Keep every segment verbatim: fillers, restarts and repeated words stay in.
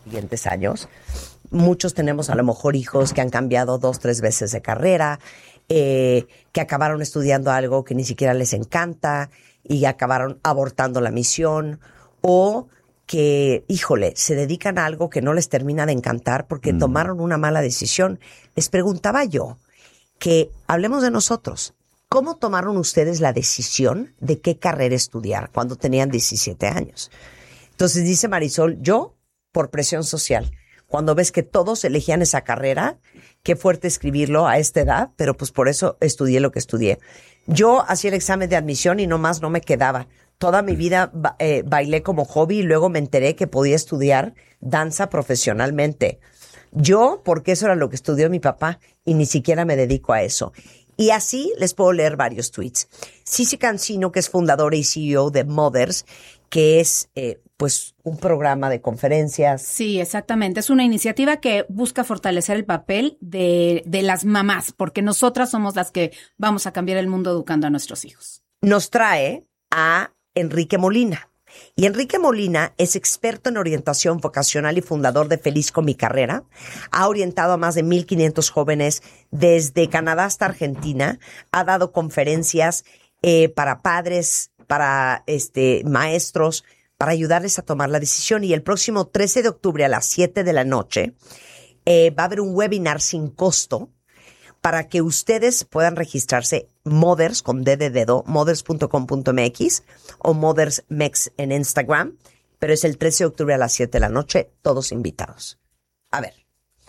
siguientes años. Muchos tenemos a lo mejor hijos que han cambiado dos, tres veces de carrera, eh, que acabaron estudiando algo que ni siquiera les encanta y acabaron abortando la misión, o que, híjole, se dedican a algo que no les termina de encantar porque mm. tomaron una mala decisión. Les preguntaba yo que hablemos de nosotros. ¿Cómo tomaron ustedes la decisión de qué carrera estudiar cuando tenían diecisiete años? Entonces dice Marisol, yo por presión social. Cuando ves que todos elegían esa carrera, qué fuerte escribirlo a esta edad, pero pues por eso estudié lo que estudié. Yo hacía el examen de admisión y nomás no me quedaba. Toda mi vida eh, bailé como hobby y luego me enteré que podía estudiar danza profesionalmente. Yo, porque eso era lo que estudió mi papá y ni siquiera me dedico a eso. Y así les puedo leer varios tweets. Sisi Cancino, que es fundadora y C E O de Mothers, que es eh, pues un programa de conferencias. Sí, exactamente. Es una iniciativa que busca fortalecer el papel de, de las mamás, porque nosotras somos las que vamos a cambiar el mundo educando a nuestros hijos. Nos trae a Enrique Molina. Y Enrique Molina es experto en orientación vocacional y fundador de Feliz con mi carrera. Ha orientado a más de mil quinientos jóvenes desde Canadá hasta Argentina. Ha dado conferencias eh, para padres, para este maestros, para ayudarles a tomar la decisión. Y el próximo trece de octubre a las siete de la noche eh, va a haber un webinar sin costo para que ustedes puedan registrarse. Mothers, con D de dedo, mothers punto com punto m x o Mothers Mex en Instagram, pero es el trece de octubre a las siete de la noche, todos invitados. A ver,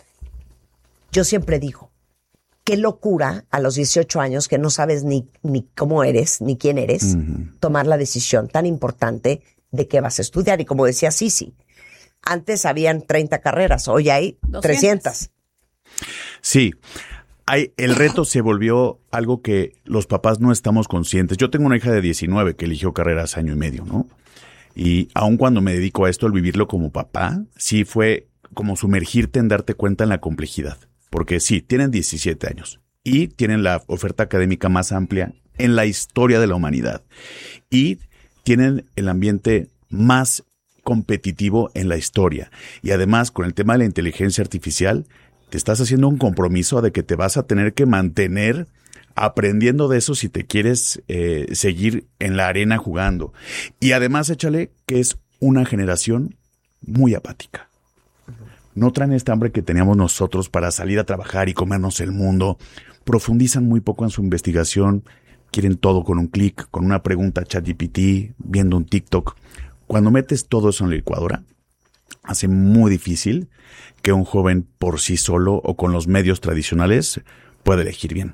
yo siempre digo, qué locura a los dieciocho años que no sabes ni, ni cómo eres, ni quién eres, uh-huh. tomar la decisión tan importante de qué vas a estudiar. Y como decía Sisi, antes habían treinta carreras, hoy hay doscientas. trescientas. Sí. Hay, el reto se volvió algo que los papás no estamos conscientes. Yo tengo una hija de diecinueve que eligió carreras año y medio, ¿no? Y aun cuando me dedico a esto, el vivirlo como papá, sí fue como sumergirte en darte cuenta en la complejidad. Porque sí, tienen diecisiete años y tienen la oferta académica más amplia en la historia de la humanidad. Y tienen el ambiente más competitivo en la historia. Y además, con el tema de la inteligencia artificial, te estás haciendo un compromiso de que te vas a tener que mantener aprendiendo de eso si te quieres eh, seguir en la arena jugando. Y además, échale que es una generación muy apática. No traen esta hambre que teníamos nosotros para salir a trabajar y comernos el mundo. Profundizan muy poco en su investigación. Quieren todo con un clic, con una pregunta ChatGPT, viendo un TikTok. Cuando metes todo eso en la licuadora, hace muy difícil que un joven por sí solo o con los medios tradicionales pueda elegir bien.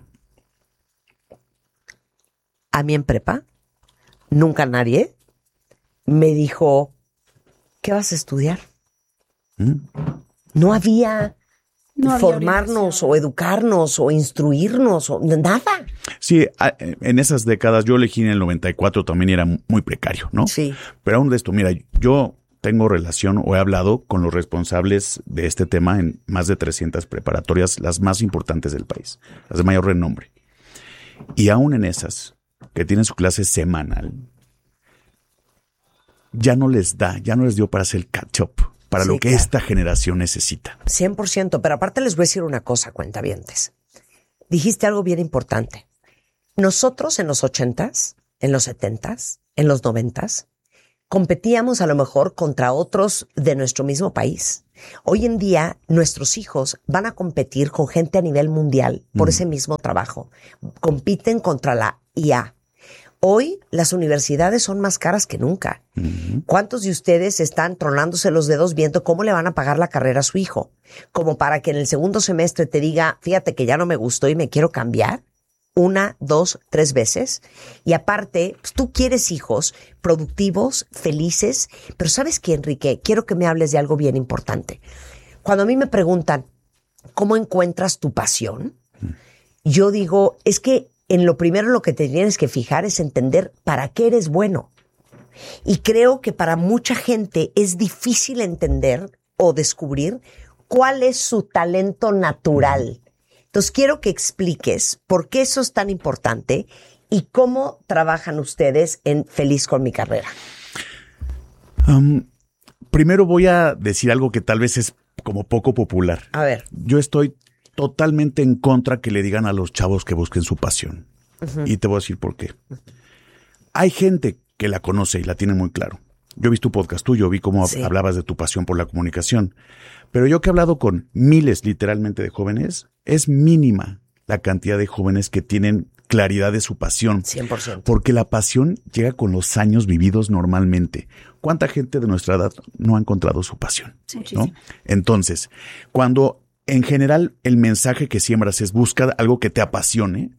A mí en prepa, nunca nadie me dijo, ¿qué vas a estudiar? ¿Mm? No había no había formarnos o educarnos o instruirnos o nada. Sí, en esas décadas yo elegí en el noventa y cuatro también era muy precario, ¿no? Sí. Pero aún de esto, mira, yo tengo relación o he hablado con los responsables de este tema en más de trescientas preparatorias, las más importantes del país, las de mayor renombre. Y aún en esas, que tienen su clase semanal, ya no les da, ya no les dio para hacer el catch-up, para sí, lo que claro. esta generación necesita. cien por ciento, pero aparte les voy a decir una cosa, cuentavientes. Dijiste algo bien importante. Nosotros en los ochentas, en los setentas, en los noventas, competíamos a lo mejor contra otros de nuestro mismo país. Hoy en día, nuestros hijos van a competir con gente a nivel mundial por mm. ese mismo trabajo. Compiten contra la I A. Hoy, las universidades son más caras que nunca. Mm-hmm. ¿Cuántos de ustedes están tronándose los dedos viendo cómo le van a pagar la carrera a su hijo? Como para que en el segundo semestre te diga, fíjate que ya no me gustó y me quiero cambiar. Una, dos, tres veces. Y aparte, pues, tú quieres hijos productivos, felices. Pero ¿sabes qué, Enrique? Quiero que me hables de algo bien importante. Cuando a mí me preguntan, ¿cómo encuentras tu pasión? Mm. Yo digo, es que en lo primero lo que te tienes que fijar es entender para qué eres bueno. Y creo que para mucha gente es difícil entender o descubrir cuál es su talento natural. Entonces quiero que expliques por qué eso es tan importante y cómo trabajan ustedes en Feliz con mi carrera. Um, primero voy a decir algo que tal vez es como poco popular. A ver. Yo estoy totalmente en contra que le digan a los chavos que busquen su pasión. Uh-huh. Y te voy a decir por qué. Uh-huh. Hay gente que la conoce y la tiene muy claro. Yo vi tu podcast tuyo, vi cómo sí. hablabas de tu pasión por la comunicación. Pero yo que he hablado con miles literalmente de jóvenes, es mínima la cantidad de jóvenes que tienen claridad de su pasión. cien por ciento. Porque la pasión llega con los años vividos normalmente. ¿Cuánta gente de nuestra edad no ha encontrado su pasión? Sí, ¿no? Entonces, cuando en general el mensaje que siembras es busca algo que te apasione,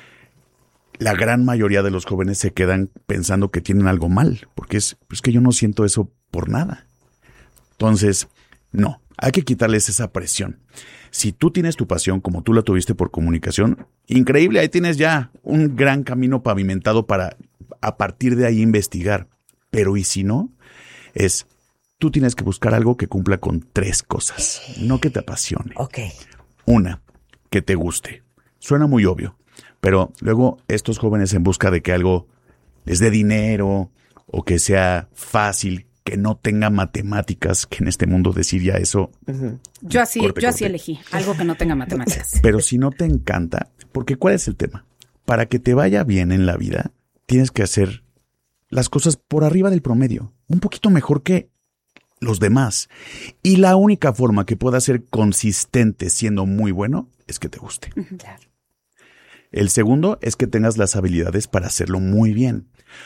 la gran mayoría de los jóvenes se quedan pensando que tienen algo mal, porque es, es que yo no siento eso por nada. Entonces, no, hay que quitarles esa presión. Si tú tienes tu pasión como tú la tuviste por comunicación, increíble, ahí tienes ya un gran camino pavimentado para a partir de ahí investigar. Pero ¿y si no? Es, tú tienes que buscar algo que cumpla con tres cosas, no que te apasione. Ok. Una, que te guste. Suena muy obvio, pero luego estos jóvenes en busca de que algo les dé dinero o que sea fácil, que no tenga matemáticas, que en este mundo decir ya eso. Uh-huh. Yo así, corte, yo así corte. elegí, algo que no tenga matemáticas. Pero si no te encanta, porque ¿cuál es el tema? Para que te vaya bien en la vida, tienes que hacer las cosas por arriba del promedio, un poquito mejor que los demás. Y la única forma que puedas ser consistente siendo muy bueno es que te guste. Uh-huh. Claro. El segundo es que tengas las habilidades para hacerlo muy bien.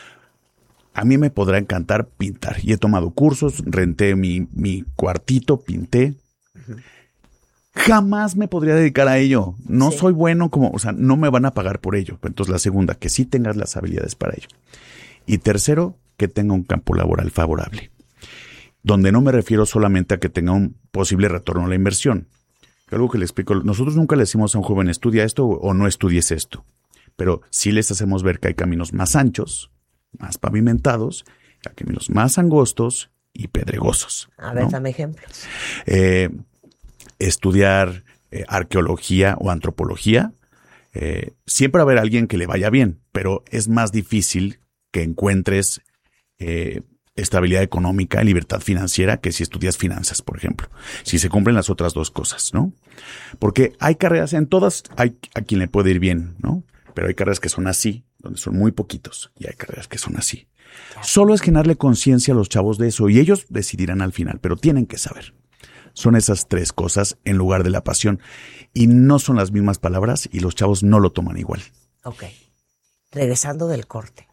A mí me podrá encantar pintar y he tomado cursos, renté mi, mi cuartito, pinté. Uh-huh. Jamás me podría dedicar a ello. No sí. soy bueno como, o sea, no me van a pagar por ello. Entonces la segunda, que sí tengas las habilidades para ello. Y tercero, que tenga un campo laboral favorable. Donde no me refiero solamente a que tenga un posible retorno a la inversión. Algo que le explico, nosotros nunca le decimos a un joven estudia esto o no estudies esto. Pero sí les hacemos ver que hay caminos más anchos, más pavimentados, caminos más angostos y pedregosos. A ver, ¿no? dame ejemplos. Eh, estudiar eh, arqueología o antropología, eh, siempre va a haber alguien que le vaya bien, pero es más difícil que encuentres eh, estabilidad económica y libertad financiera que si estudias finanzas, por ejemplo. Si se cumplen las otras dos cosas, ¿no? Porque hay carreras, en todas hay a quien le puede ir bien, ¿no? Pero hay carreras que son así, donde son muy poquitos, y hay carreras que son así. Claro. Solo es generarle conciencia a los chavos de eso, y ellos decidirán al final, pero tienen que saber. Son esas tres cosas en lugar de la pasión, y no son las mismas palabras, y los chavos no lo toman igual. Ok. Regresando del corte.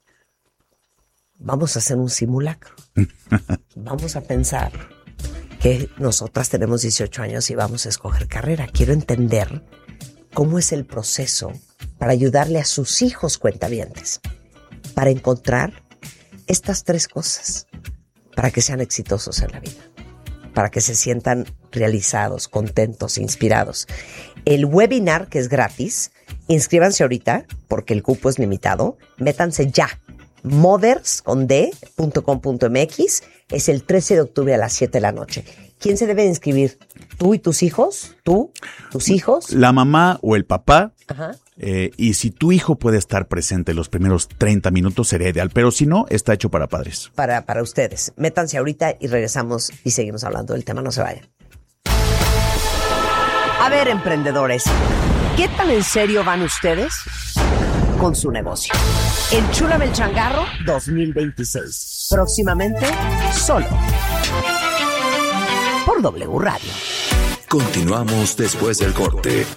Vamos a hacer un simulacro. Vamos a pensar que nosotras tenemos dieciocho años y vamos a escoger carrera. Quiero entender cómo es el proceso para ayudarle a sus hijos cuentavientes, para encontrar estas tres cosas, para que sean exitosos en la vida, para que se sientan realizados, contentos, inspirados. El webinar, que es gratis, inscríbanse ahorita, porque el cupo es limitado, métanse ya. mothers con d punto com punto m x, es el trece de octubre a las siete de la noche. ¿Quién se debe inscribir? ¿Tú y tus hijos? ¿Tú? ¿Tus hijos? La mamá o el papá. Ajá. Eh, y si tu hijo puede estar presente los primeros treinta minutos sería ideal, pero si no, está hecho para padres. Para, para ustedes. Métanse ahorita y regresamos y seguimos hablando del tema. No se vayan. A ver, emprendedores, ¿qué tan en serio van ustedes con su negocio? Enchúlame el changarro dos mil veintiséis. Próximamente, solo por W Radio. Continuamos después del corte.